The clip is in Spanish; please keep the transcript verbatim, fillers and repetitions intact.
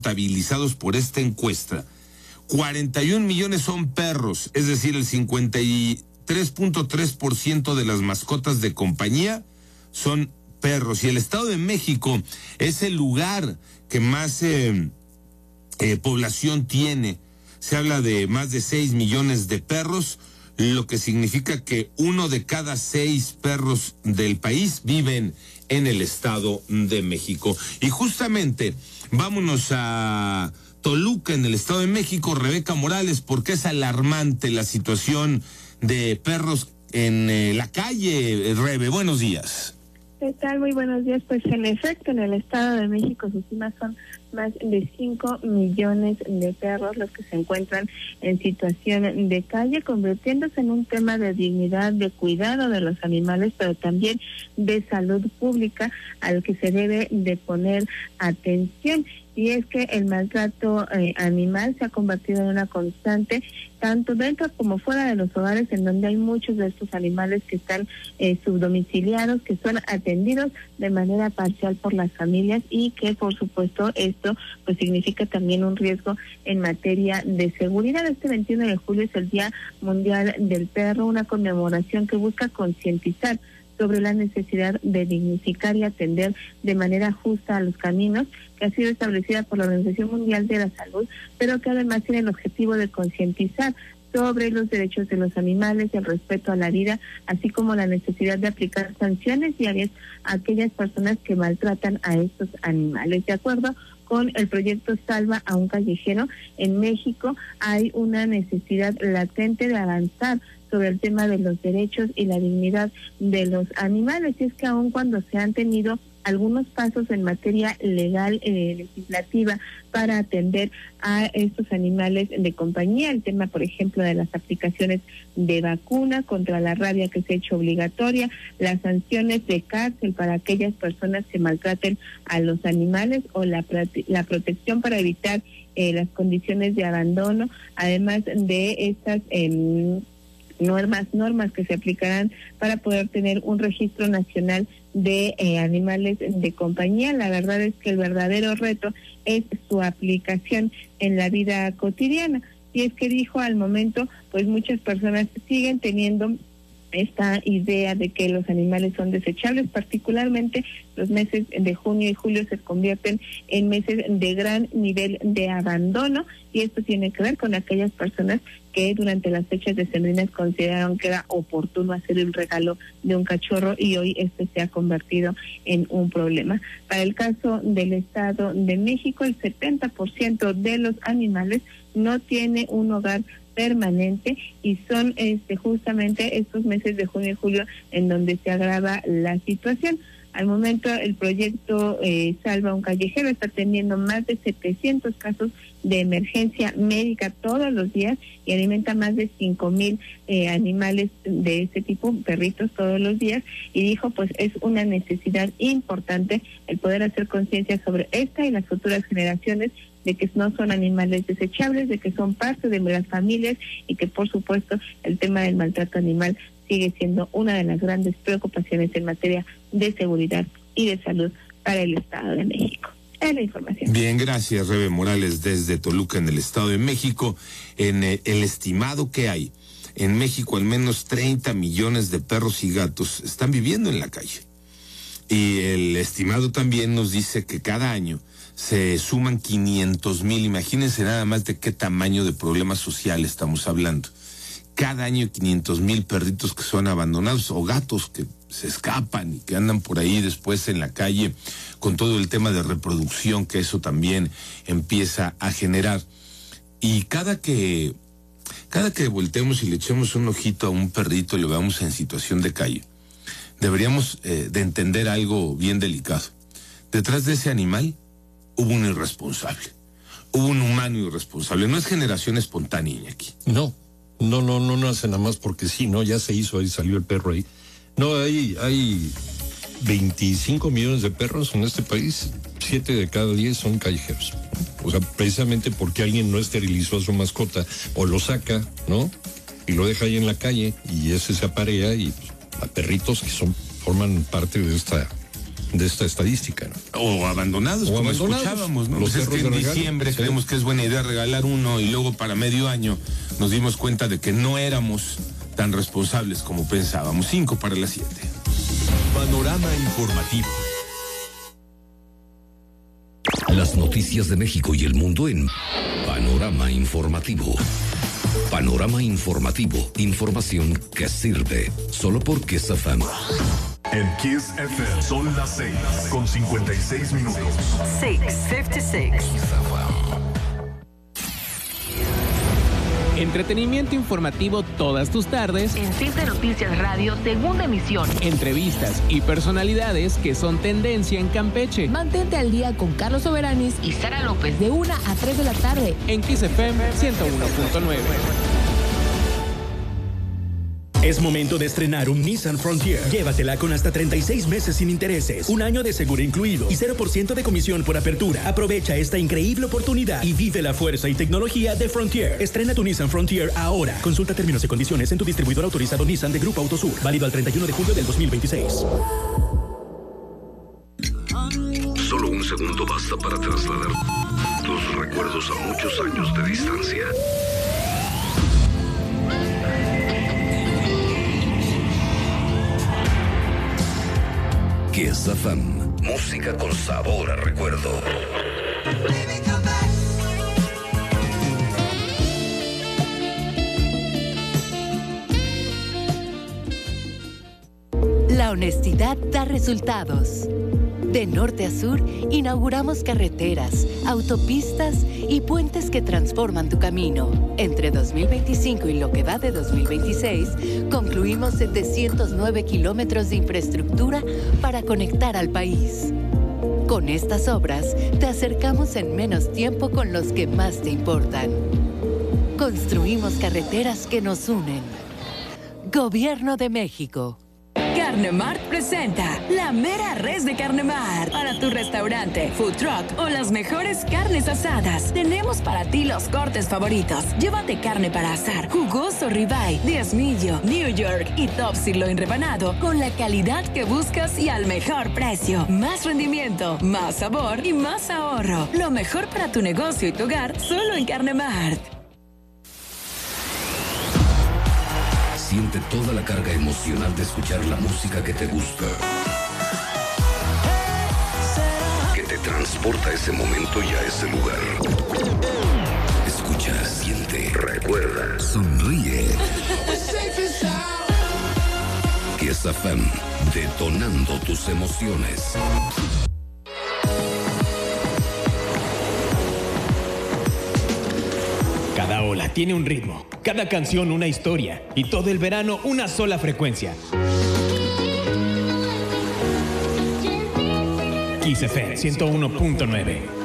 contabilizados por esta encuesta, cuarenta y un millones son perros, es decir, el cincuenta y tres punto tres por ciento de las mascotas de compañía son perros. Y el Estado de México es el lugar que más eh, eh, población tiene. Se habla de más de seis millones de perros, lo que significa que uno de cada seis perros del país viven en el Estado de México. Y justamente, vámonos a Toluca, en el Estado de México, Rebeca Morales, porque es alarmante la situación de perros en eh, la calle. Rebe, buenos días. ¿Qué tal? Muy buenos días. Pues en efecto, en el Estado de México sus cimas son más de cinco millones de perros los que se encuentran en situación de calle, convirtiéndose en un tema de dignidad, de cuidado de los animales, pero también de salud pública al que se debe de poner atención. Y es que el maltrato eh, animal se ha convertido en una constante, tanto dentro como fuera de los hogares, en donde hay muchos de estos animales que están eh, subdomiciliados, que son atendidos de manera parcial por las familias, y que por supuesto esto pues significa también un riesgo en materia de seguridad. Este veintiuno de julio es el Día Mundial del Perro, una conmemoración que busca concientizar sobre la necesidad de dignificar y atender de manera justa a los caninos, que ha sido establecida por la Organización Mundial de la Salud, pero que además tiene el objetivo de concientizar sobre los derechos de los animales, el respeto a la vida, así como la necesidad de aplicar sanciones diarias a aquellas personas que maltratan a estos animales. De acuerdo con el proyecto Salva a un Callejero, en México hay una necesidad latente de avanzar sobre el tema de los derechos y la dignidad de los animales. Y es que aun cuando se han tenido algunos pasos en materia legal, eh, legislativa, para atender a estos animales de compañía, el tema, por ejemplo, de las aplicaciones de vacuna contra la rabia que se ha hecho obligatoria, las sanciones de cárcel para aquellas personas que maltraten a los animales, o la, la protección para evitar eh, las condiciones de abandono, además de estas eh, normas, normas que se aplicarán para poder tener un registro nacional de eh, animales de compañía. La verdad es que el verdadero reto es su aplicación en la vida cotidiana. Y es que dijo, al momento, pues muchas personas siguen teniendo esta idea de que los animales son desechables, particularmente los meses de junio y julio se convierten en meses de gran nivel de abandono, y esto tiene que ver con aquellas personas que durante las fechas decembrinas consideraron que era oportuno hacer el regalo de un cachorro, y hoy este se ha convertido en un problema. Para el caso del Estado de México, el setenta por ciento de los animales no tiene un hogar permanente, y son este justamente estos meses de junio y julio en donde se agrava la situación. Al momento, el proyecto eh, Salva un Callejero está teniendo más de setecientos casos de emergencia médica todos los días, y alimenta más de cinco mil eh, animales de este tipo, perritos, todos los días, y dijo, pues es una necesidad importante el poder hacer conciencia sobre esta y las futuras generaciones, de que no son animales desechables, de que son parte de las familias, y que por supuesto el tema del maltrato animal sigue siendo una de las grandes preocupaciones en materia de seguridad y de salud para el Estado de México. Es la información. Bien, gracias, Rebe Morales, desde Toluca, en el Estado de México. En eh, el estimado que hay, en México al menos treinta millones de perros y gatos están viviendo en la calle. Y el estimado también nos dice que cada año se suman quinientos mil, imagínense nada más de qué tamaño de problema social estamos hablando. Cada año quinientos mil perritos que son abandonados, o gatos que se escapan y que andan por ahí después en la calle, con todo el tema de reproducción que eso también empieza a generar. Y cada que, cada que volteemos y le echemos un ojito a un perrito y lo veamos en situación de calle, deberíamos eh, de entender algo bien delicado. Detrás de ese animal hubo un irresponsable, hubo un humano irresponsable. No es generación espontánea, Iñaki. No, no, no, no nace nada más porque sí, no, ya se hizo, ahí salió el perro ahí. No, hay, hay veinticinco millones de perros en este país, siete de cada diez son callejeros. O sea, precisamente porque alguien no esterilizó a su mascota, o lo saca, ¿no? Y lo deja ahí en la calle, y ese se aparea, y pues, a perritos que son, forman parte de esta de esta estadística, ¿no? O abandonados, o como abandonados, escuchábamos, ¿no? Los Pues es que en diciembre sí. creemos que es buena idea regalar uno y luego para medio año nos dimos cuenta de que no éramos tan responsables como pensábamos. Cinco para las siete. Panorama informativo. Las noticias de México y el mundo en Panorama Informativo. Panorama Informativo. Información que sirve. Solo por Kiss F M. En Kiss F M son las seis con cincuenta y seis minutos. seis cincuenta y seis. Entretenimiento informativo todas tus tardes. En Simple Noticias Radio, segunda emisión. Entrevistas y personalidades que son tendencia en Campeche. Mantente al día con Carlos Soberanis y Sara López de una a tres de la tarde. En Kiss F M ciento uno punto nueve. Es momento de estrenar un Nissan Frontier. Llévatela con hasta treinta y seis meses sin intereses, un año de seguro incluido y cero por ciento de comisión por apertura. Aprovecha esta increíble oportunidad y vive la fuerza y tecnología de Frontier. Estrena tu Nissan Frontier ahora. Consulta términos y condiciones en tu distribuidor autorizado Nissan de Grupo Autosur. Válido al treinta y uno de julio del dos mil veintiséis. Solo un segundo basta para trasladar tus recuerdos a muchos años de distancia. Kiss F M. Música con sabor a recuerdo. La honestidad da resultados. De norte a sur, inauguramos carreteras, autopistas y puentes que transforman tu camino. Entre dos mil veinticinco y lo que va de dos mil veintiséis, concluimos setecientos nueve kilómetros de infraestructura para conectar al país. Con estas obras, te acercamos en menos tiempo con los que más te importan. Construimos carreteras que nos unen. Gobierno de México. Carnemart presenta la mera res de Carnemart. Para tu restaurante, food truck o las mejores carnes asadas, tenemos para ti los cortes favoritos. Llévate carne para asar, jugoso ribeye, diezmillo, New York y top sirloin rebanado con la calidad que buscas y al mejor precio. Más rendimiento, más sabor y más ahorro. Lo mejor para tu negocio y tu hogar solo en Carnemart. Siente toda la carga emocional de escuchar la música que te gusta. Que te transporta a ese momento y a ese lugar. Escucha, siente, recuerda, sonríe. Kiss F M, detonando tus emociones. Cada ola tiene un ritmo, cada canción una historia y todo el verano una sola frecuencia. Kiss F M ciento uno punto nueve.